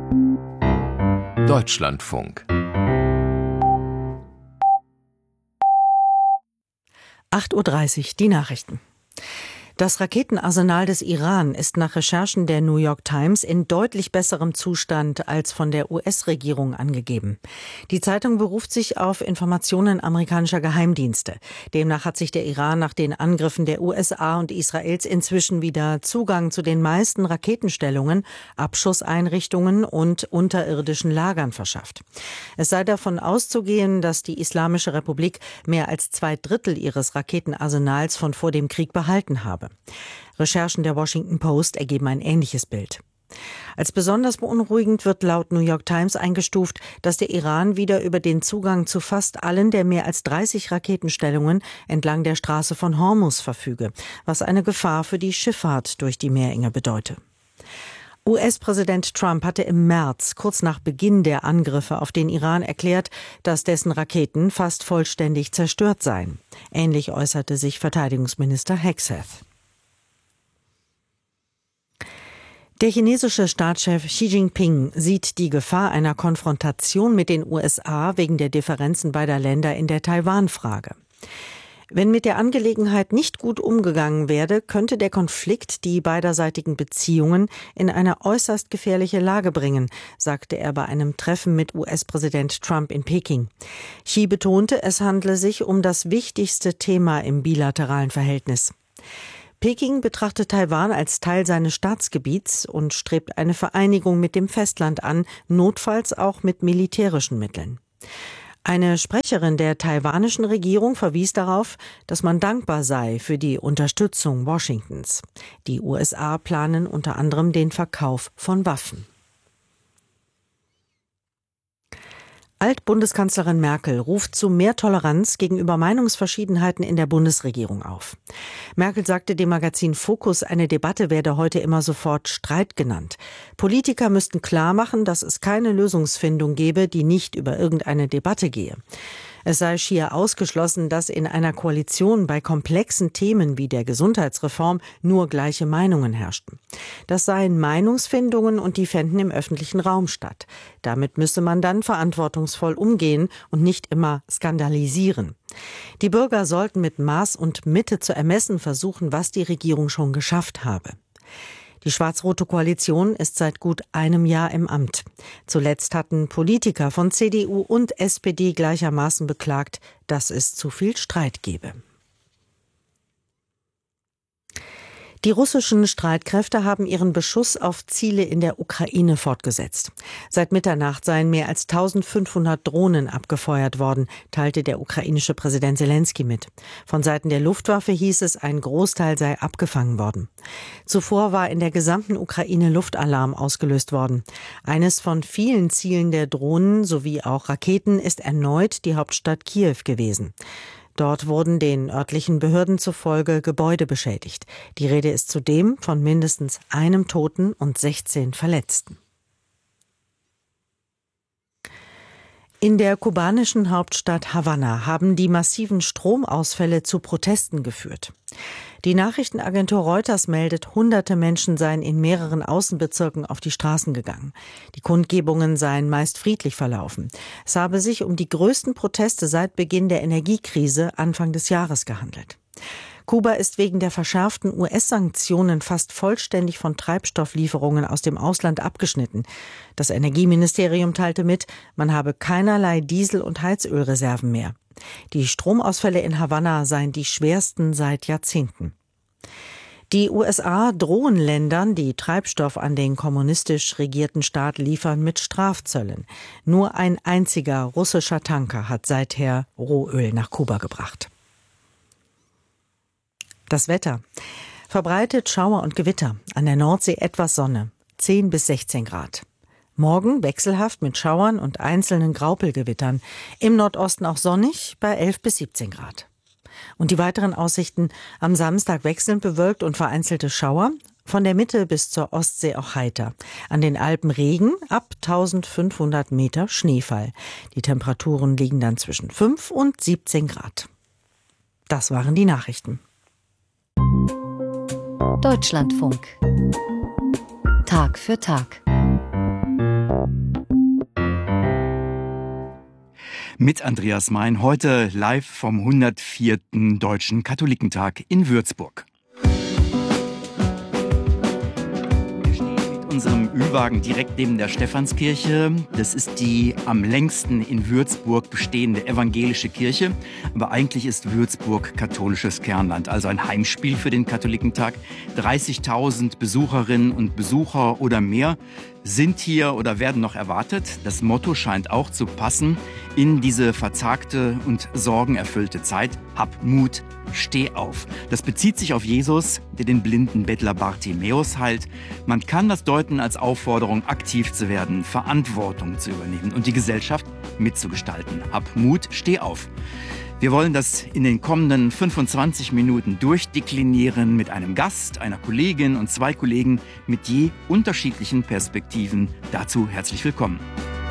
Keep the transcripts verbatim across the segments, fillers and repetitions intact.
Deutschlandfunk. acht Uhr dreißig, die Nachrichten. Das Raketenarsenal des Iran ist nach Recherchen der New York Times in deutlich besserem Zustand als von der U S-Regierung angegeben. Die Zeitung beruft sich auf Informationen amerikanischer Geheimdienste. Demnach hat sich der Iran nach den Angriffen der U S A und Israels inzwischen wieder Zugang zu den meisten Raketenstellungen, Abschusseinrichtungen und unterirdischen Lagern verschafft. Es sei davon auszugehen, dass die Islamische Republik mehr als zwei Drittel ihres Raketenarsenals von vor dem Krieg behalten habe. Recherchen der Washington Post ergeben ein ähnliches Bild. Als besonders beunruhigend wird laut New York Times eingestuft, dass der Iran wieder über den Zugang zu fast allen der mehr als dreißig Raketenstellungen entlang der Straße von Hormuz verfüge, was eine Gefahr für die Schifffahrt durch die Meerenge bedeute. U S-Präsident Trump hatte im März, kurz nach Beginn der Angriffe auf den Iran, erklärt, dass dessen Raketen fast vollständig zerstört seien. Ähnlich äußerte sich Verteidigungsminister Hegseth. Der chinesische Staatschef Xi Jinping sieht die Gefahr einer Konfrontation mit den U S A wegen der Differenzen beider Länder in der Taiwan-Frage. Wenn mit der Angelegenheit nicht gut umgegangen werde, könnte der Konflikt die beiderseitigen Beziehungen in eine äußerst gefährliche Lage bringen, sagte er bei einem Treffen mit U S-Präsident Trump in Peking. Xi betonte, es handle sich um das wichtigste Thema im bilateralen Verhältnis. Peking betrachtet Taiwan als Teil seines Staatsgebiets und strebt eine Vereinigung mit dem Festland an, notfalls auch mit militärischen Mitteln. Eine Sprecherin der taiwanischen Regierung verwies darauf, dass man dankbar sei für die Unterstützung Washingtons. Die U S A planen unter anderem den Verkauf von Waffen. Altbundeskanzlerin Merkel ruft zu mehr Toleranz gegenüber Meinungsverschiedenheiten in der Bundesregierung auf. Merkel sagte dem Magazin Focus, eine Debatte werde heute immer sofort Streit genannt. Politiker müssten klar machen, dass es keine Lösungsfindung gebe, die nicht über irgendeine Debatte gehe. Es sei schier ausgeschlossen, dass in einer Koalition bei komplexen Themen wie der Gesundheitsreform nur gleiche Meinungen herrschten. Das seien Meinungsfindungen und die fänden im öffentlichen Raum statt. Damit müsse man dann verantwortungsvoll umgehen und nicht immer skandalisieren. Die Bürger sollten mit Maß und Mitte zu ermessen versuchen, was die Regierung schon geschafft habe. Die schwarz-rote Koalition ist seit gut einem Jahr im Amt. Zuletzt hatten Politiker von C D U und S P D gleichermaßen beklagt, dass es zu viel Streit gebe. Die russischen Streitkräfte haben ihren Beschuss auf Ziele in der Ukraine fortgesetzt. Seit Mitternacht seien mehr als eintausendfünfhundert Drohnen abgefeuert worden, teilte der ukrainische Präsident Selenskyj mit. Von Seiten der Luftwaffe hieß es, ein Großteil sei abgefangen worden. Zuvor war in der gesamten Ukraine Luftalarm ausgelöst worden. Eines von vielen Zielen der Drohnen sowie auch Raketen ist erneut die Hauptstadt Kiew gewesen. Dort wurden den örtlichen Behörden zufolge Gebäude beschädigt. Die Rede ist zudem von mindestens einem Toten und sechzehn Verletzten. In der kubanischen Hauptstadt Havanna haben die massiven Stromausfälle zu Protesten geführt. Die Nachrichtenagentur Reuters meldet, hunderte Menschen seien in mehreren Außenbezirken auf die Straßen gegangen. Die Kundgebungen seien meist friedlich verlaufen. Es habe sich um die größten Proteste seit Beginn der Energiekrise Anfang des Jahres gehandelt. Kuba ist wegen der verschärften U S-Sanktionen fast vollständig von Treibstofflieferungen aus dem Ausland abgeschnitten. Das Energieministerium teilte mit, man habe keinerlei Diesel- und Heizölreserven mehr. Die Stromausfälle in Havanna seien die schwersten seit Jahrzehnten. Die U S A drohen Ländern, die Treibstoff an den kommunistisch regierten Staat liefern, mit Strafzöllen. Nur ein einziger russischer Tanker hat seither Rohöl nach Kuba gebracht. Das Wetter. Verbreitet Schauer und Gewitter. An der Nordsee etwas Sonne. zehn bis sechzehn Grad. Morgen wechselhaft mit Schauern und einzelnen Graupelgewittern. Im Nordosten auch sonnig bei elf bis siebzehn Grad. Und die weiteren Aussichten: am Samstag wechselnd bewölkt und vereinzelte Schauer. Von der Mitte bis zur Ostsee auch heiter. An den Alpen Regen, ab eintausendfünfhundert Meter Schneefall. Die Temperaturen liegen dann zwischen fünf und siebzehn Grad. Das waren die Nachrichten. Deutschlandfunk. Tag für Tag. mit Andreas Mein, heute live vom hundertvierten Deutschen Katholikentag in Würzburg. Wir stehen mit unserem Ü-Wagen direkt neben der Stephanskirche. Das ist die am längsten in Würzburg bestehende evangelische Kirche. Aber eigentlich ist Würzburg katholisches Kernland, also ein Heimspiel für den Katholikentag. dreißigtausend Besucherinnen und Besucher oder mehr sind hier oder werden noch erwartet. Das Motto scheint auch zu passen in diese verzagte und sorgenerfüllte Zeit. Hab Mut, steh auf. Das bezieht sich auf Jesus, der den blinden Bettler Bartimäus heilt. Man kann das deuten als Aufforderung, aktiv zu werden, Verantwortung zu übernehmen und die Gesellschaft mitzugestalten. Hab Mut, steh auf. Wir wollen das in den kommenden fünfundzwanzig Minuten durchdeklinieren mit einem Gast, einer Kollegin und zwei Kollegen mit je unterschiedlichen Perspektiven. Dazu herzlich willkommen.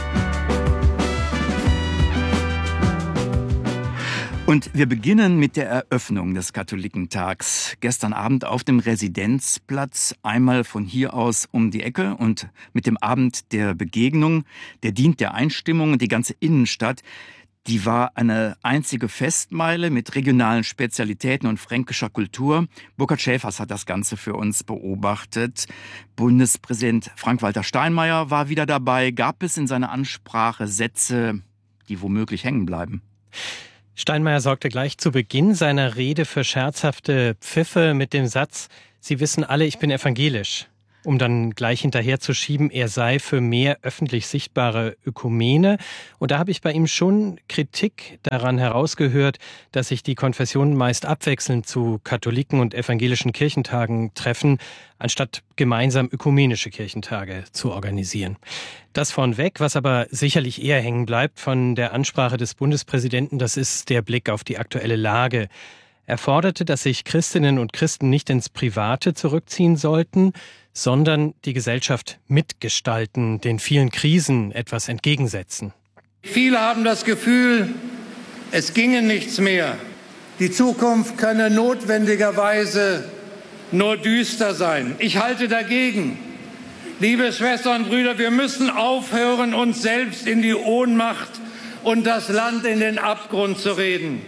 Und wir beginnen mit der Eröffnung des Katholikentags. Gestern Abend auf dem Residenzplatz, einmal von hier aus um die Ecke und mit dem Abend der Begegnung, der dient der Einstimmung und die ganze Innenstadt. Die war eine einzige Festmeile mit regionalen Spezialitäten und fränkischer Kultur. Burkhard Schäfers hat das Ganze für uns beobachtet. Bundespräsident Frank-Walter Steinmeier war wieder dabei. Gab es in seiner Ansprache Sätze, die womöglich hängen bleiben? Steinmeier sorgte gleich zu Beginn seiner Rede für scherzhafte Pfiffe mit dem Satz: Sie wissen alle, ich bin evangelisch. Um dann gleich hinterher zu schieben, er sei für mehr öffentlich sichtbare Ökumene. Und da habe ich bei ihm schon Kritik daran herausgehört, dass sich die Konfessionen meist abwechselnd zu Katholiken und evangelischen Kirchentagen treffen, anstatt gemeinsam ökumenische Kirchentage zu organisieren. Das vornweg, was aber sicherlich eher hängen bleibt von der Ansprache des Bundespräsidenten, das ist der Blick auf die aktuelle Lage. Er forderte, dass sich Christinnen und Christen nicht ins Private zurückziehen sollten, sondern die Gesellschaft mitgestalten, den vielen Krisen etwas entgegensetzen. Viele haben das Gefühl, es ginge nichts mehr. Die Zukunft könne notwendigerweise nur düster sein. Ich halte dagegen. Liebe Schwestern und Brüder, wir müssen aufhören, uns selbst in die Ohnmacht und das Land in den Abgrund zu reden.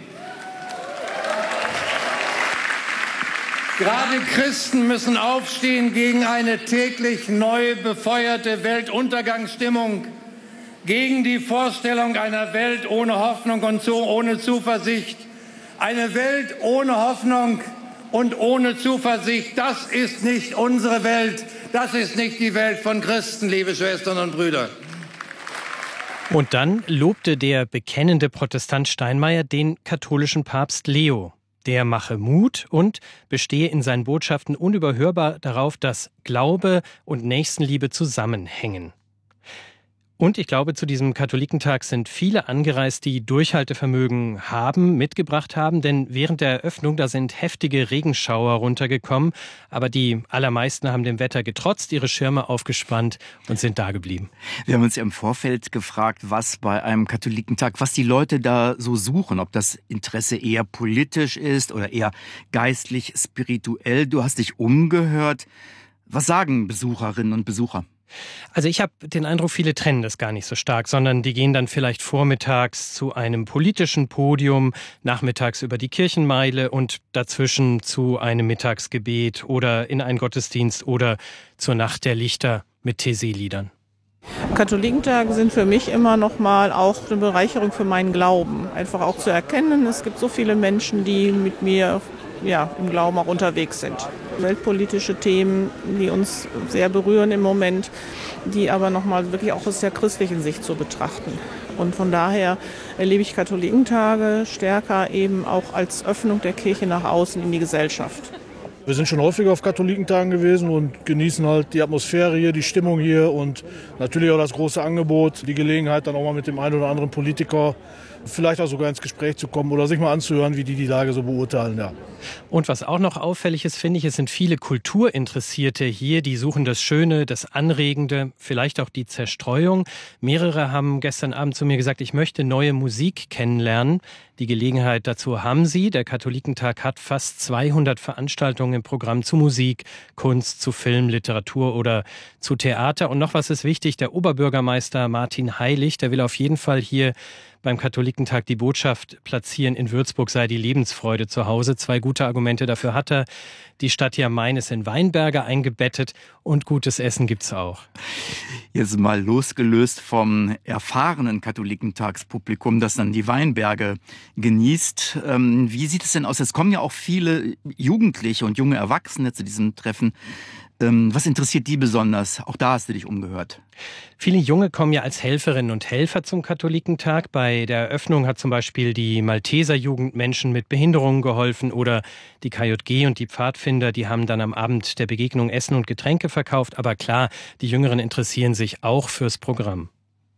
Gerade Christen müssen aufstehen gegen eine täglich neu befeuerte Weltuntergangsstimmung, gegen die Vorstellung einer Welt ohne Hoffnung und so ohne Zuversicht. Eine Welt ohne Hoffnung und ohne Zuversicht, das ist nicht unsere Welt, das ist nicht die Welt von Christen, liebe Schwestern und Brüder. Und dann lobte der bekennende Protestant Steinmeier den katholischen Papst Leo. Der mache Mut und bestehe in seinen Botschaften unüberhörbar darauf, dass Glaube und Nächstenliebe zusammenhängen. Und ich glaube, zu diesem Katholikentag sind viele angereist, die Durchhaltevermögen haben, mitgebracht haben. Denn während der Eröffnung, da sind heftige Regenschauer runtergekommen. Aber die allermeisten haben dem Wetter getrotzt, ihre Schirme aufgespannt und sind da geblieben. Wir haben uns ja im Vorfeld gefragt, was bei einem Katholikentag, was die Leute da so suchen. Ob das Interesse eher politisch ist oder eher geistlich, spirituell. Du hast dich umgehört. Was sagen Besucherinnen und Besucher? Also ich habe den Eindruck, viele trennen das gar nicht so stark, sondern die gehen dann vielleicht vormittags zu einem politischen Podium, nachmittags über die Kirchenmeile und dazwischen zu einem Mittagsgebet oder in einen Gottesdienst oder zur Nacht der Lichter mit T C-Liedern. Katholikentage sind für mich immer noch mal auch eine Bereicherung für meinen Glauben. Einfach auch zu erkennen, es gibt so viele Menschen, die mit mir ja, im Glauben auch unterwegs sind. Weltpolitische Themen, die uns sehr berühren im Moment, die aber nochmal wirklich auch aus der christlichen Sicht zu betrachten. Und von daher erlebe ich Katholikentage stärker eben auch als Öffnung der Kirche nach außen in die Gesellschaft. Wir sind schon häufiger auf Katholikentagen gewesen und genießen halt die Atmosphäre hier, die Stimmung hier und natürlich auch das große Angebot, die Gelegenheit dann auch mal mit dem einen oder anderen Politiker vielleicht auch sogar ins Gespräch zu kommen oder sich mal anzuhören, wie die die Lage so beurteilen. Ja. Und was auch noch auffällig ist, finde ich, es sind viele Kulturinteressierte hier, die suchen das Schöne, das Anregende, vielleicht auch die Zerstreuung. Mehrere haben gestern Abend zu mir gesagt, ich möchte neue Musik kennenlernen. Die Gelegenheit dazu haben sie. Der Katholikentag hat fast zweihundert Veranstaltungen im Programm zu Musik, Kunst, zu Film, Literatur oder zu Theater. Und noch was ist wichtig, der Oberbürgermeister Martin Heilig, der will auf jeden Fall hier beim Katholikentag die Botschaft platzieren, in Würzburg sei die Lebensfreude zu Hause. Zwei gute Argumente dafür hat er. Die Stadt hier Main ist in Weinberge eingebettet und gutes Essen gibt's auch. Jetzt mal losgelöst vom erfahrenen Katholikentagspublikum, das dann die Weinberge genießt. Ähm, wie sieht es denn aus? Es kommen ja auch viele Jugendliche und junge Erwachsene zu diesem Treffen. Ähm, was interessiert die besonders? Auch da hast du dich umgehört. Viele Junge kommen ja als Helferinnen und Helfer zum Katholikentag. Bei der Eröffnung hat zum Beispiel die Malteserjugend Menschen mit Behinderungen geholfen oder die K J G und die Pfadfinder, die haben dann am Abend der Begegnung Essen und Getränke verkauft. Aber klar, die Jüngeren interessieren sich auch fürs Programm.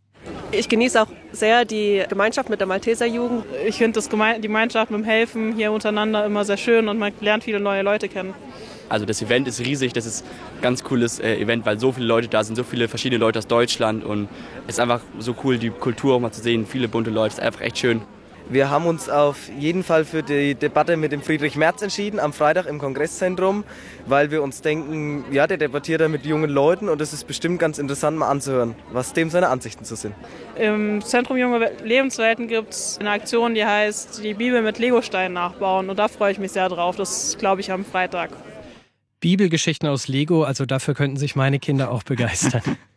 Ich genieße auch sehr die Gemeinschaft mit der Malteserjugend. Ich finde das Geme- die Gemeinschaft mit dem Helfen hier untereinander immer sehr schön und man lernt viele neue Leute kennen. Also das Event ist riesig, das ist ein ganz cooles äh, Event, weil so viele Leute da sind, so viele verschiedene Leute aus Deutschland und es ist einfach so cool, die Kultur auch mal zu sehen, viele bunte Leute, es ist einfach echt schön. Wir haben uns auf jeden Fall für die Debatte mit dem Friedrich Merz entschieden, am Freitag im Kongresszentrum, weil wir uns denken, ja, der debattiert da mit jungen Leuten und es ist bestimmt ganz interessant mal anzuhören, was dem seine Ansichten so sind. Im Zentrum Junge Lebenswelten gibt es eine Aktion, die heißt die Bibel mit Legosteinen nachbauen und da freue ich mich sehr drauf, das glaube ich am Freitag. Bibelgeschichten aus Lego, also dafür könnten sich meine Kinder auch begeistern.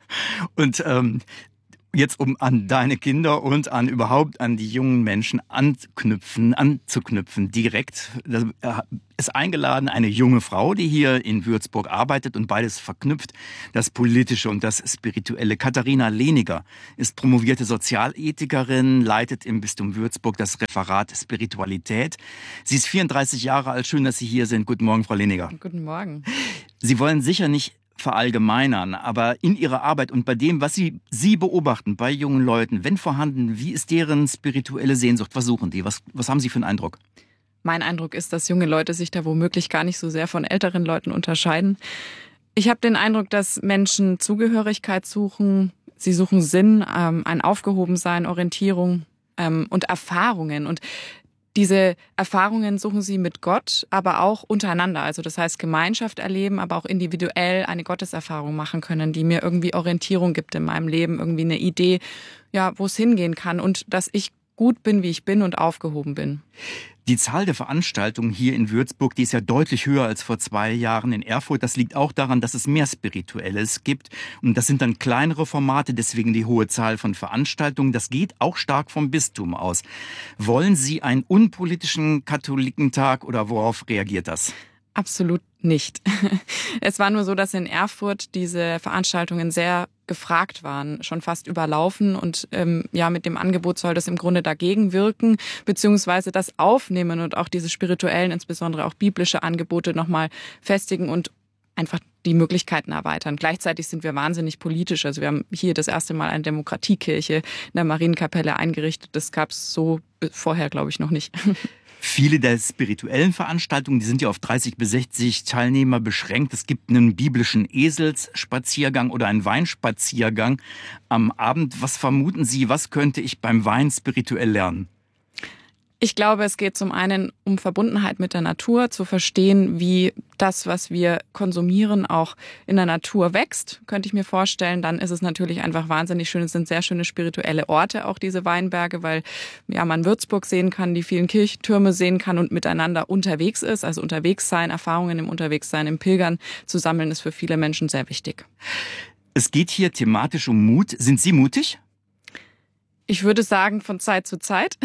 Und ähm, jetzt, um an deine Kinder und an überhaupt an die jungen Menschen anknüpfen, anzuknüpfen, direkt, das ist eingeladen eine junge Frau, die hier in Würzburg arbeitet und beides verknüpft, das Politische und das Spirituelle. Katharina Lehniger ist promovierte Sozialethikerin, leitet im Bistum Würzburg das Referat Spiritualität. Sie ist vierunddreißig Jahre alt. Schön, dass Sie hier sind. Guten Morgen, Frau Lehniger. Guten Morgen. Sie wollen sicher nicht verallgemeinern, aber in Ihrer Arbeit und bei dem, was Sie, Sie beobachten bei jungen Leuten, wenn vorhanden, wie ist deren spirituelle Sehnsucht? Was suchen die? Was, was haben Sie für einen Eindruck? Mein Eindruck ist, dass junge Leute sich da womöglich gar nicht so sehr von älteren Leuten unterscheiden. Ich habe den Eindruck, dass Menschen Zugehörigkeit suchen, sie suchen Sinn, ähm, ein Aufgehobensein, Orientierung ähm, und Erfahrungen. Und diese Erfahrungen suchen sie mit Gott, aber auch untereinander. Also das heißt Gemeinschaft erleben, aber auch individuell eine Gotteserfahrung machen können, die mir irgendwie Orientierung gibt in meinem Leben, irgendwie eine Idee, ja, wo es hingehen kann und dass ich gut bin, wie ich bin und aufgehoben bin. Die Zahl der Veranstaltungen hier in Würzburg, die ist ja deutlich höher als vor zwei Jahren in Erfurt. Das liegt auch daran, dass es mehr Spirituelles gibt. Und das sind dann kleinere Formate, deswegen die hohe Zahl von Veranstaltungen. Das geht auch stark vom Bistum aus. Wollen Sie einen unpolitischen Katholikentag oder worauf reagiert das? Absolut nicht. Es war nur so, dass in Erfurt diese Veranstaltungen sehr gefragt waren, schon fast überlaufen und ähm, ja, mit dem Angebot soll das im Grunde dagegen wirken, beziehungsweise das aufnehmen und auch diese spirituellen, insbesondere auch biblische Angebote nochmal festigen und einfach die Möglichkeiten erweitern. Gleichzeitig sind wir wahnsinnig politisch. Also wir haben hier das erste Mal eine Demokratiekirche in der Marienkapelle eingerichtet. Das gab es so vorher, glaube ich, noch nicht. Viele der spirituellen Veranstaltungen, die sind ja auf dreißig bis sechzig Teilnehmer beschränkt. Es gibt einen biblischen Eselsspaziergang oder einen Weinspaziergang am Abend. Was vermuten Sie, was könnte ich beim Wein spirituell lernen? Ich glaube, es geht zum einen um Verbundenheit mit der Natur, zu verstehen, wie das, was wir konsumieren, auch in der Natur wächst, könnte ich mir vorstellen. Dann ist es natürlich einfach wahnsinnig schön. Es sind sehr schöne spirituelle Orte, auch diese Weinberge, weil ja man Würzburg sehen kann, die vielen Kirchtürme sehen kann und miteinander unterwegs ist. Also unterwegs sein, Erfahrungen im Unterwegssein, im Pilgern zu sammeln, ist für viele Menschen sehr wichtig. Es geht hier thematisch um Mut. Sind Sie mutig? Ich würde sagen, von Zeit zu Zeit.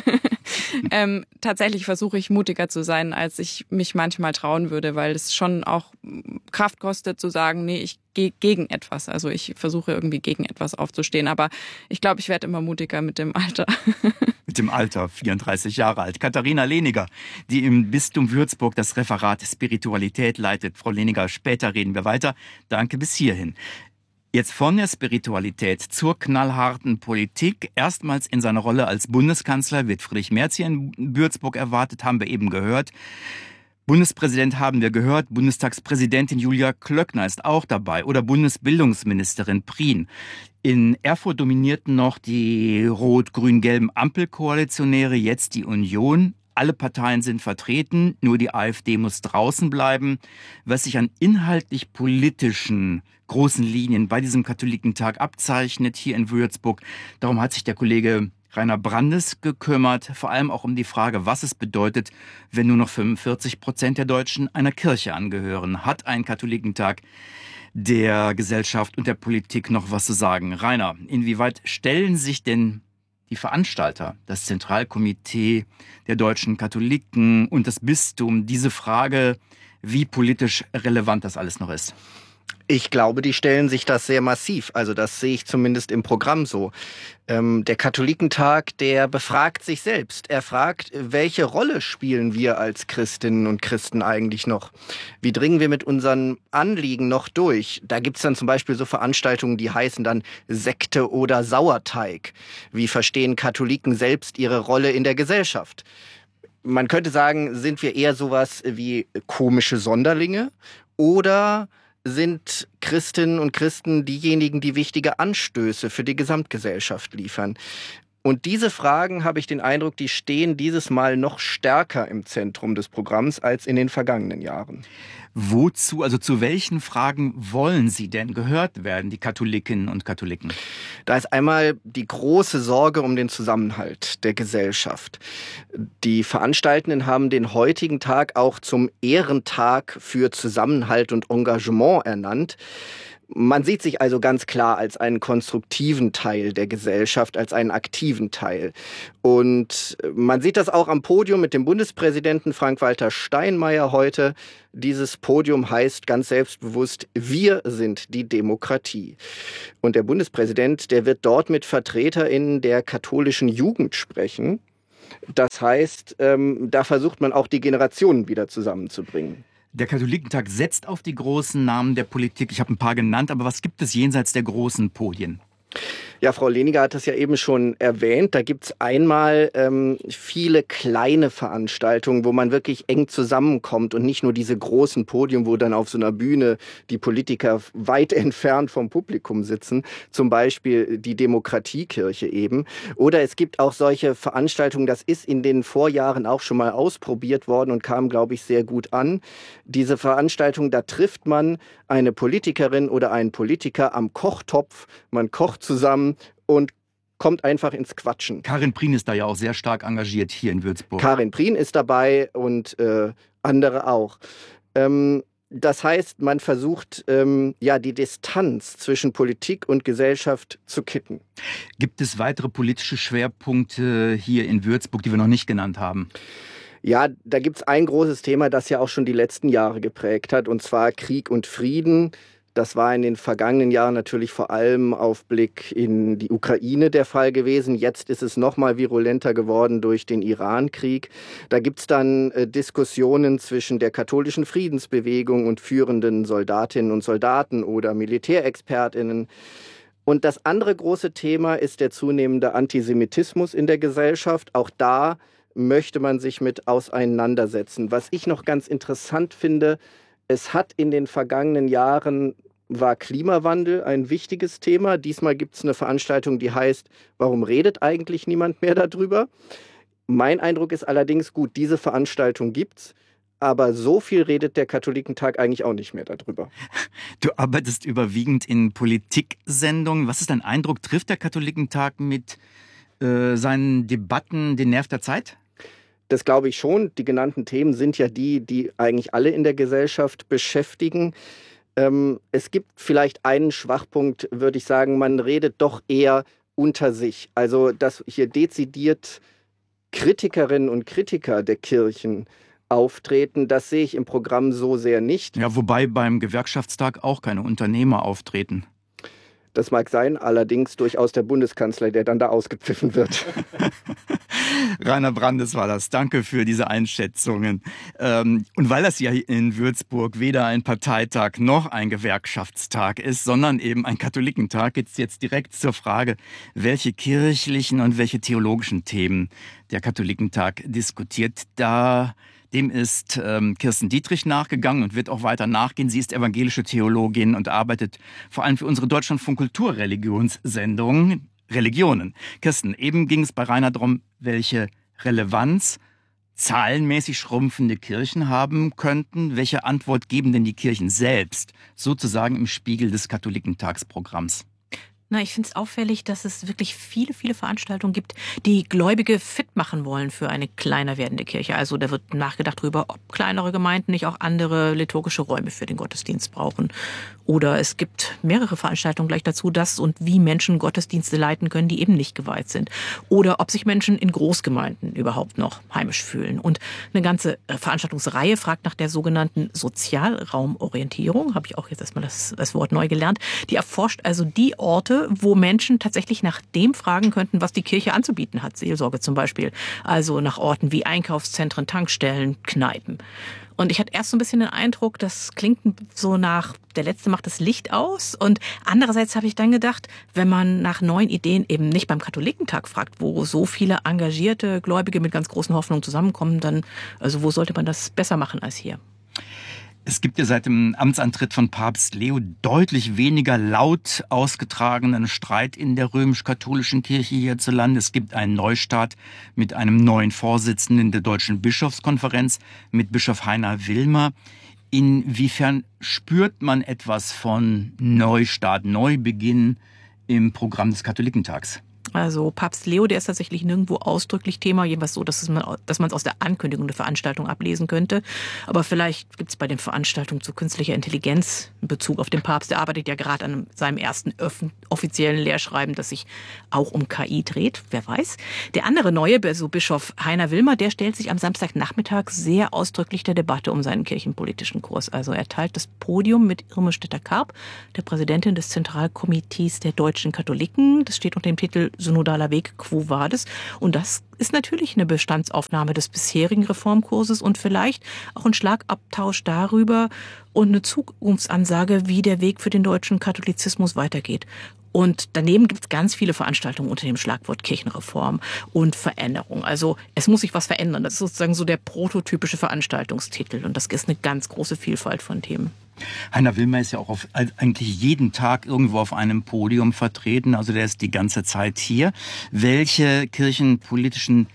ähm, tatsächlich versuche ich mutiger zu sein, als ich mich manchmal trauen würde, weil es schon auch Kraft kostet zu sagen, nee, ich gehe gegen etwas. Also ich versuche irgendwie gegen etwas aufzustehen. Aber ich glaube, ich werde immer mutiger mit dem Alter. Mit dem Alter, vierunddreißig Jahre alt. Katharina Lehniger, die im Bistum Würzburg das Referat Spiritualität leitet. Frau Lehniger, später reden wir weiter. Danke bis hierhin. Jetzt von der Spiritualität zur knallharten Politik. Erstmals in seiner Rolle als Bundeskanzler wird Friedrich Merz hier in Würzburg erwartet, haben wir eben gehört. Bundespräsident haben wir gehört, Bundestagspräsidentin Julia Klöckner ist auch dabei oder Bundesbildungsministerin Prien. In Erfurt dominierten noch die rot-grün-gelben Ampelkoalitionäre, jetzt die Union. Alle Parteien sind vertreten, nur die AfD muss draußen bleiben. Was sich an inhaltlich politischen großen Linien bei diesem Katholikentag abzeichnet hier in Würzburg, darum hat sich der Kollege Rainer Brandes gekümmert, vor allem auch um die Frage, was es bedeutet, wenn nur noch fünfundvierzig Prozent der Deutschen einer Kirche angehören. Hat ein Katholikentag der Gesellschaft und der Politik noch was zu sagen? Rainer, inwieweit stellen sich denn die Veranstalter, das Zentralkomitee der deutschen Katholiken und das Bistum diese Frage, wie politisch relevant das alles noch ist? Ich glaube, die stellen sich das sehr massiv. Also das sehe ich zumindest im Programm so. Ähm, der Katholikentag, der befragt sich selbst. Er fragt, welche Rolle spielen wir als Christinnen und Christen eigentlich noch? Wie dringen wir mit unseren Anliegen noch durch? Da gibt's dann zum Beispiel so Veranstaltungen, die heißen dann Sekte oder Sauerteig. Wie verstehen Katholiken selbst ihre Rolle in der Gesellschaft? Man könnte sagen, sind wir eher sowas wie komische Sonderlinge oder sind Christinnen und Christen diejenigen, die wichtige Anstöße für die Gesamtgesellschaft liefern? Und diese Fragen, habe ich den Eindruck, die stehen dieses Mal noch stärker im Zentrum des Programms als in den vergangenen Jahren. Wozu, also zu welchen Fragen wollen Sie denn gehört werden, die Katholikinnen und Katholiken? Da ist einmal die große Sorge um den Zusammenhalt der Gesellschaft. Die Veranstaltenden haben den heutigen Tag auch zum Ehrentag für Zusammenhalt und Engagement ernannt. Man sieht sich also ganz klar als einen konstruktiven Teil der Gesellschaft, als einen aktiven Teil. Und man sieht das auch am Podium mit dem Bundespräsidenten Frank-Walter Steinmeier heute. Dieses Podium heißt ganz selbstbewusst, wir sind die Demokratie. Und der Bundespräsident, der wird dort mit VertreterInnen der katholischen Jugend sprechen. Das heißt, ähm, da versucht man auch die Generationen wieder zusammenzubringen. Der Katholikentag setzt auf die großen Namen der Politik. Ich habe ein paar genannt, aber was gibt es jenseits der großen Podien? Ja, Frau Leniger hat das ja eben schon erwähnt. Da gibt's einmal ähm, viele kleine Veranstaltungen, wo man wirklich eng zusammenkommt und nicht nur diese großen Podien, wo dann auf so einer Bühne die Politiker weit entfernt vom Publikum sitzen. Zum Beispiel die Demokratiekirche eben. Oder es gibt auch solche Veranstaltungen, das ist in den Vorjahren auch schon mal ausprobiert worden und kam, glaube ich, sehr gut an. Diese Veranstaltung, da trifft man eine Politikerin oder einen Politiker am Kochtopf. Man kocht zusammen und kommt einfach ins Quatschen. Karin Prien ist da ja auch sehr stark engagiert hier in Würzburg. Karin Prien ist dabei und äh, andere auch. Ähm, das heißt, man versucht, ähm, ja, die Distanz zwischen Politik und Gesellschaft zu kitten. Gibt es weitere politische Schwerpunkte hier in Würzburg, die wir noch nicht genannt haben? Ja, da gibt's ein großes Thema, das ja auch schon die letzten Jahre geprägt hat, und zwar Krieg und Frieden. Das war in den vergangenen Jahren natürlich vor allem auf Blick in die Ukraine der Fall gewesen. Jetzt ist es noch mal virulenter geworden durch den Iran-Krieg. Da gibt's dann äh, Diskussionen zwischen der katholischen Friedensbewegung und führenden Soldatinnen und Soldaten oder Militärexpertinnen. Und das andere große Thema ist der zunehmende Antisemitismus in der Gesellschaft. Auch da möchte man sich mit auseinandersetzen. Was ich noch ganz interessant finde, es hat in den vergangenen Jahren, war Klimawandel ein wichtiges Thema. Diesmal gibt es eine Veranstaltung, die heißt, warum redet eigentlich niemand mehr darüber? Mein Eindruck ist allerdings, gut, diese Veranstaltung gibt's, aber so viel redet der Katholikentag eigentlich auch nicht mehr darüber. Du arbeitest überwiegend in Politiksendungen. Was ist dein Eindruck? Trifft der Katholikentag mit äh, seinen Debatten den Nerv der Zeit? Das glaube ich schon. Die genannten Themen sind ja die, die eigentlich alle in der Gesellschaft beschäftigen. Ähm, es gibt vielleicht einen Schwachpunkt, würde ich sagen, man redet doch eher unter sich. Also, dass hier dezidiert Kritikerinnen und Kritiker der Kirchen auftreten, das sehe ich im Programm so sehr nicht. Ja, wobei beim Gewerkschaftstag auch keine Unternehmer auftreten. Das mag sein, allerdings durchaus der Bundeskanzler, der dann da ausgepfiffen wird. Rainer Brandes war das. Danke für diese Einschätzungen. Und weil das ja in Würzburg weder ein Parteitag noch ein Gewerkschaftstag ist, sondern eben ein Katholikentag, geht es jetzt direkt zur Frage, welche kirchlichen und welche theologischen Themen der Katholikentag diskutiert. Da Dem ist ähm, Kirsten Dietrich nachgegangen und wird auch weiter nachgehen. Sie ist evangelische Theologin und arbeitet vor allem für unsere Deutschlandfunk Kultur-Religionssendung Religionen. Kirsten, eben ging es bei Rainer darum, welche Relevanz zahlenmäßig schrumpfende Kirchen haben könnten. Welche Antwort geben denn die Kirchen selbst sozusagen im Spiegel des Katholikentagsprogramms? Na, ich finde es auffällig, dass es wirklich viele, viele Veranstaltungen gibt, die Gläubige fit machen wollen für eine kleiner werdende Kirche. Also da wird nachgedacht darüber, ob kleinere Gemeinden nicht auch andere liturgische Räume für den Gottesdienst brauchen. Oder es gibt mehrere Veranstaltungen gleich dazu, dass und wie Menschen Gottesdienste leiten können, die eben nicht geweiht sind. Oder ob sich Menschen in Großgemeinden überhaupt noch heimisch fühlen. Und eine ganze Veranstaltungsreihe fragt nach der sogenannten Sozialraumorientierung. Habe ich auch jetzt erstmal das, das Wort neu gelernt. Die erforscht also die Orte, wo Menschen tatsächlich nach dem fragen könnten, was die Kirche anzubieten hat. Seelsorge zum Beispiel. Also nach Orten wie Einkaufszentren, Tankstellen, Kneipen. Und ich hatte erst so ein bisschen den Eindruck, das klingt so nach, der Letzte macht das Licht aus. Und andererseits habe ich dann gedacht, wenn man nach neuen Ideen eben nicht beim Katholikentag fragt, wo so viele engagierte Gläubige mit ganz großen Hoffnungen zusammenkommen, dann, also wo sollte man das besser machen als hier? Es gibt ja seit dem Amtsantritt von Papst Leo deutlich weniger laut ausgetragenen Streit in der römisch-katholischen Kirche hierzulande. Es gibt einen Neustart mit einem neuen Vorsitzenden der Deutschen Bischofskonferenz, mit Bischof Heiner Wilmer. Inwiefern spürt man etwas von Neustart, Neubeginn im Programm des Katholikentags? Also Papst Leo, der ist tatsächlich nirgendwo ausdrücklich Thema, jedenfalls so, dass man es aus der Ankündigung der Veranstaltung ablesen könnte. Aber vielleicht gibt es bei den Veranstaltungen zu künstlicher Intelligenz in Bezug auf den Papst. Der arbeitet ja gerade an seinem ersten offiziellen Lehrschreiben, das sich auch um K I dreht, wer weiß. Der andere neue, also Bischof Heiner Wilmer, der stellt sich am Samstagnachmittag sehr ausdrücklich der Debatte um seinen kirchenpolitischen Kurs. Also er teilt das Podium mit Irme Stetter-Karp, der Präsidentin des Zentralkomitees der deutschen Katholiken. Das steht unter dem Titel Synodaler Weg, Quo Vadis? Und das ist natürlich eine Bestandsaufnahme des bisherigen Reformkurses und vielleicht auch ein Schlagabtausch darüber und eine Zukunftsansage, wie der Weg für den deutschen Katholizismus weitergeht. Und daneben gibt es ganz viele Veranstaltungen unter dem Schlagwort Kirchenreform und Veränderung. Also es muss sich was verändern. Das ist sozusagen so der prototypische Veranstaltungstitel. Und das ist eine ganz große Vielfalt von Themen. Heiner Wilmer ist ja auch auf, eigentlich jeden Tag irgendwo auf einem Podium vertreten. Also der ist die ganze Zeit hier. Welche kirchenpolitischen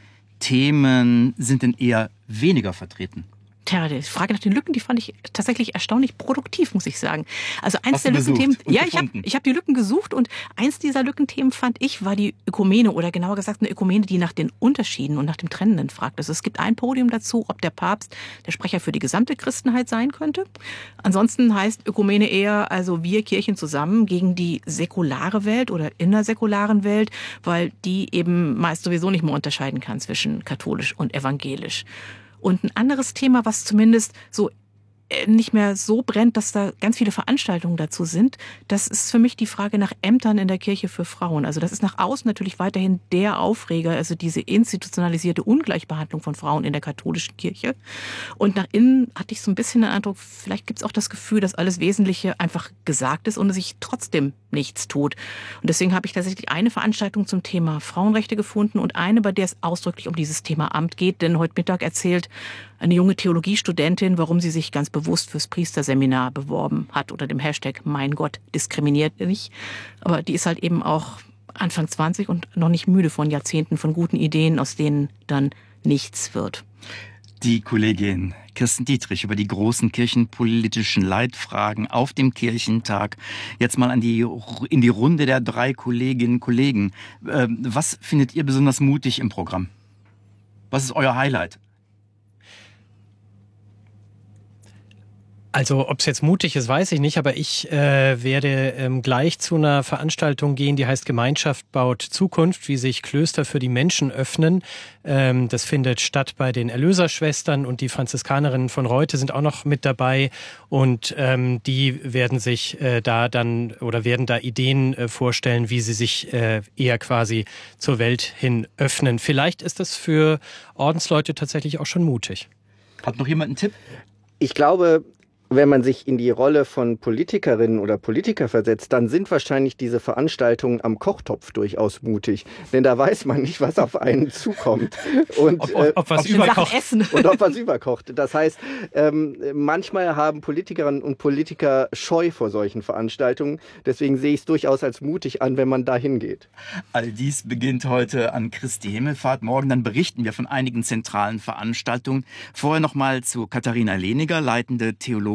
Themen sind denn eher weniger vertreten? Tja, die Frage nach den Lücken, die fand ich tatsächlich erstaunlich produktiv, muss ich sagen. Also eins Hast der Lückenthemen, ja, ich habe gefunden? ich habe die Lücken gesucht und eins dieser Lückenthemen fand ich war die Ökumene oder genauer gesagt eine Ökumene, die nach den Unterschieden und nach dem Trennenden fragt. Also es gibt ein Podium dazu, ob der Papst der Sprecher für die gesamte Christenheit sein könnte. Ansonsten heißt Ökumene eher, also wir Kirchen zusammen gegen die säkulare Welt oder innersäkularen Welt, weil die eben meist sowieso nicht mehr unterscheiden kann zwischen katholisch und evangelisch. Und ein anderes Thema, was zumindest so nicht mehr so brennt, dass da ganz viele Veranstaltungen dazu sind, das ist für mich die Frage nach Ämtern in der Kirche für Frauen. Also das ist nach außen natürlich weiterhin der Aufreger, also diese institutionalisierte Ungleichbehandlung von Frauen in der katholischen Kirche. Und nach innen hatte ich so ein bisschen den Eindruck, vielleicht gibt es auch das Gefühl, dass alles Wesentliche einfach gesagt ist und sich trotzdem nichts tut. Und deswegen habe ich tatsächlich eine Veranstaltung zum Thema Frauenrechte gefunden und eine, bei der es ausdrücklich um dieses Thema Amt geht. Denn heute Mittag erzählt eine junge Theologiestudentin, warum sie sich ganz bewusst fürs Priesterseminar beworben hat unter dem Hashtag Mein Gott diskriminiert nicht. Aber die ist halt eben auch Anfang zwanzig und noch nicht müde von Jahrzehnten von guten Ideen, aus denen dann nichts wird. Die Kollegin Kirsten Dietrich über die großen kirchenpolitischen Leitfragen auf dem Kirchentag. Jetzt mal an die, in die Runde der drei Kolleginnen und Kollegen. Was findet ihr besonders mutig im Programm? Was ist euer Highlight? Also ob es jetzt mutig ist, weiß ich nicht, aber ich äh, werde ähm, gleich zu einer Veranstaltung gehen, die heißt Gemeinschaft baut Zukunft, wie sich Klöster für die Menschen öffnen. Ähm, das findet statt bei den Erlöserschwestern und die Franziskanerinnen von Reute sind auch noch mit dabei und ähm, die werden sich äh, da dann oder werden da Ideen äh, vorstellen, wie sie sich äh, eher quasi zur Welt hin öffnen. Vielleicht ist das für Ordensleute tatsächlich auch schon mutig. Hat noch jemand einen Tipp? Ich glaube, wenn man sich in die Rolle von Politikerinnen oder Politiker versetzt, dann sind wahrscheinlich diese Veranstaltungen am Kochtopf durchaus mutig. Denn da weiß man nicht, was auf einen zukommt. Und ob, ob, ob was äh, überkocht. Und ob was überkocht. Das heißt, ähm, manchmal haben Politikerinnen und Politiker Scheu vor solchen Veranstaltungen. Deswegen sehe ich es durchaus als mutig an, wenn man da hingeht. All dies beginnt heute an Christi Himmelfahrt. Morgen dann berichten wir von einigen zentralen Veranstaltungen. Vorher noch mal zu Katharina Lehniger, leitende Theologin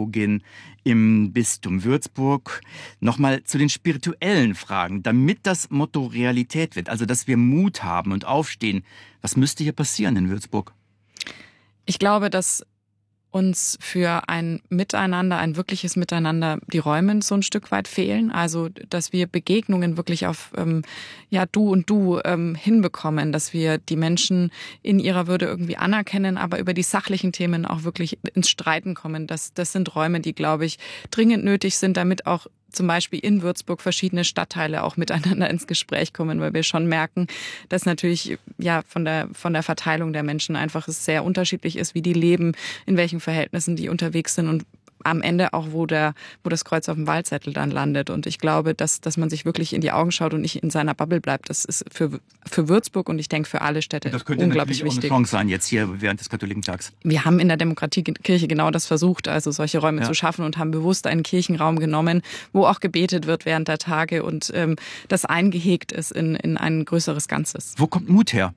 Theologin im Bistum Würzburg. Nochmal zu den spirituellen Fragen. Damit das Motto Realität wird, also dass wir Mut haben und aufstehen, was müsste hier passieren in Würzburg? Ich glaube, dass uns für ein Miteinander, ein wirkliches Miteinander, die Räume so ein Stück weit fehlen. Also, dass wir Begegnungen wirklich auf ähm, ja du und du ähm, hinbekommen, dass wir die Menschen in ihrer Würde irgendwie anerkennen, aber über die sachlichen Themen auch wirklich ins Streiten kommen. Das, das sind Räume, die, glaube ich, dringend nötig sind, damit auch zum Beispiel in Würzburg verschiedene Stadtteile auch miteinander ins Gespräch kommen, weil wir schon merken, dass natürlich ja von der von der Verteilung der Menschen einfach es sehr unterschiedlich ist, wie die leben, in welchen Verhältnissen die unterwegs sind und am Ende auch, wo der, wo das Kreuz auf dem Wahlzettel dann landet. Und ich glaube, dass, dass man sich wirklich in die Augen schaut und nicht in seiner Bubble bleibt. Das ist für, für Würzburg und ich denke für alle Städte das könnte unglaublich natürlich wichtig. Auch eine Chance sein jetzt hier während des Katholikentags. Wir haben in der Demokratiekirche genau das versucht, also solche Räume ja. zu schaffen und haben bewusst einen Kirchenraum genommen, wo auch gebetet wird während der Tage und ähm, das eingehegt ist in, in ein größeres Ganzes. Wo kommt Mut her?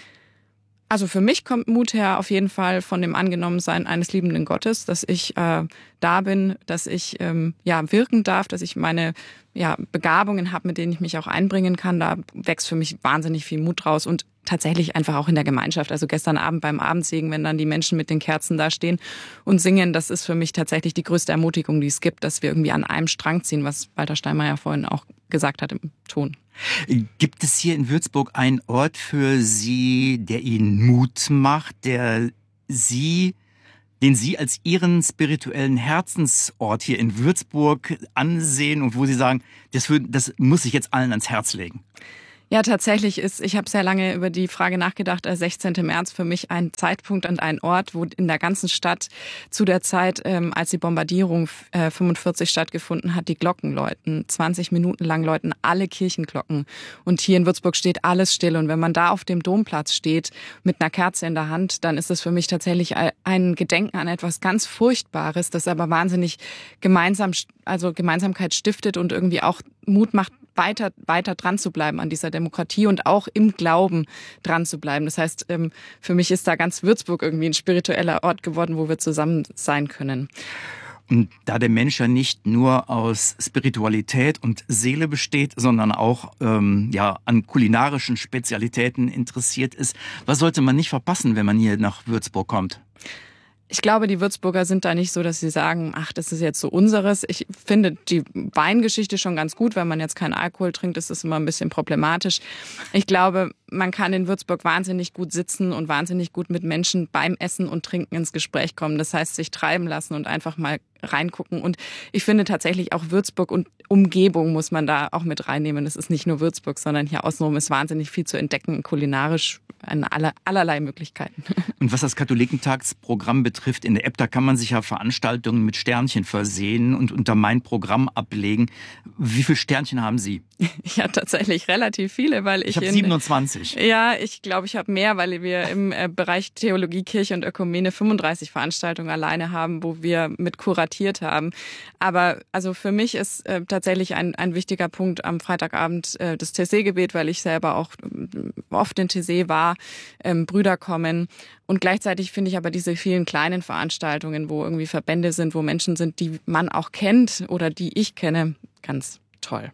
Also für mich kommt Mut her auf jeden Fall von dem Angenommensein eines liebenden Gottes, dass ich äh, da bin, dass ich ähm, ja wirken darf, dass ich meine ja, Begabungen habe, mit denen ich mich auch einbringen kann. Da wächst für mich wahnsinnig viel Mut raus und tatsächlich einfach auch in der Gemeinschaft. Also gestern Abend beim Abendsegen, wenn dann die Menschen mit den Kerzen da stehen und singen, das ist für mich tatsächlich die größte Ermutigung, die es gibt, dass wir irgendwie an einem Strang ziehen, was Walter Steinmeier vorhin auch gesagt hat im Ton. Gibt es hier in Würzburg einen Ort für Sie, der Ihnen Mut macht, der Sie, den Sie als Ihren spirituellen Herzensort hier in Würzburg ansehen und wo Sie sagen, das, für, das muss ich jetzt allen ans Herz legen? Ja, tatsächlich ist, ich habe sehr lange über die Frage nachgedacht, der sechzehnten März für mich ein Zeitpunkt und ein Ort, wo in der ganzen Stadt zu der Zeit, ähm, als die Bombardierung äh, fünfundvierzig stattgefunden hat, die Glocken läuten. zwanzig Minuten lang läuten alle Kirchenglocken. Und hier in Würzburg steht alles still. Und wenn man da auf dem Domplatz steht mit einer Kerze in der Hand, dann ist es für mich tatsächlich ein Gedenken an etwas ganz Furchtbares, das aber wahnsinnig gemeinsam, also Gemeinsamkeit stiftet und irgendwie auch Mut macht, weiter, weiter dran zu bleiben an dieser Demokratie und auch im Glauben dran zu bleiben. Das heißt, für mich ist da ganz Würzburg irgendwie ein spiritueller Ort geworden, wo wir zusammen sein können. Und da der Mensch ja nicht nur aus Spiritualität und Seele besteht, sondern auch ähm, ja, an kulinarischen Spezialitäten interessiert ist, was sollte man nicht verpassen, wenn man hier nach Würzburg kommt? Ich glaube, die Würzburger sind da nicht so, dass sie sagen, ach, das ist jetzt so unseres. Ich finde die Weingeschichte schon ganz gut. Wenn man jetzt keinen Alkohol trinkt, ist das immer ein bisschen problematisch. Ich glaube, man kann in Würzburg wahnsinnig gut sitzen und wahnsinnig gut mit Menschen beim Essen und Trinken ins Gespräch kommen. Das heißt, sich treiben lassen und einfach mal reingucken. Und ich finde tatsächlich auch Würzburg und Umgebung muss man da auch mit reinnehmen. Das ist nicht nur Würzburg, sondern hier außenrum ist wahnsinnig viel zu entdecken, kulinarisch an aller, allerlei Möglichkeiten. Und was das Katholikentagsprogramm betrifft, in der App, da kann man sich ja Veranstaltungen mit Sternchen versehen und unter mein Programm ablegen. Wie viele Sternchen haben Sie? Ja, tatsächlich relativ viele, weil ich... Ich habe siebenundzwanzig. Ja, ich glaube, ich habe mehr, weil wir im Bereich Theologie, Kirche und Ökumene fünfunddreißig Veranstaltungen alleine haben, wo wir mit kuratiert haben. Aber also für mich ist äh, tatsächlich ein, ein wichtiger Punkt am Freitagabend äh, das Taizé-Gebet, weil ich selber auch oft in Taizé war, ähm, Brüder kommen. Und gleichzeitig finde ich aber diese vielen kleinen Veranstaltungen, wo irgendwie Verbände sind, wo Menschen sind, die man auch kennt oder die ich kenne, ganz toll.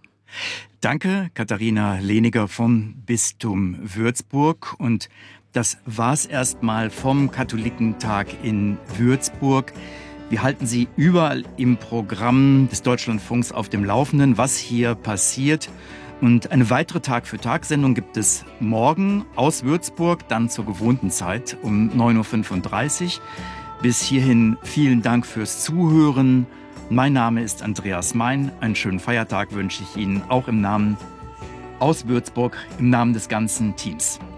Danke, Katharina Lehniger vom Bistum Würzburg. Und das war's erstmal vom Katholikentag in Würzburg. Wir halten Sie überall im Programm des Deutschlandfunks auf dem Laufenden, was hier passiert. Und eine weitere Tag-für-Tag-Sendung gibt es morgen aus Würzburg, dann zur gewohnten Zeit um neun Uhr fünfunddreißig. Bis hierhin vielen Dank fürs Zuhören. Mein Name ist Andreas Mein. Einen schönen Feiertag wünsche ich Ihnen auch im Namen aus Würzburg, im Namen des ganzen Teams.